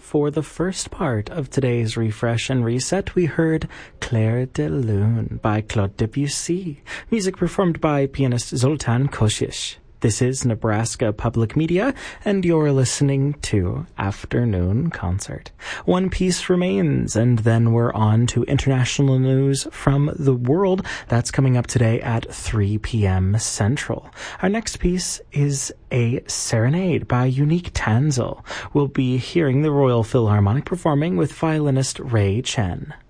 For the first part of today's Refresh and Reset, we heard Clair de Lune by Claude Debussy, music performed by pianist Zoltan Košić. This is Nebraska Public Media, and you're listening to Afternoon Concert. One piece remains, and then we're on to international news from the world. That's coming up today at 3 p.m. Central. Our next piece is a serenade by Unique Tanzel. We'll be hearing the Royal Philharmonic performing with violinist Ray Chen.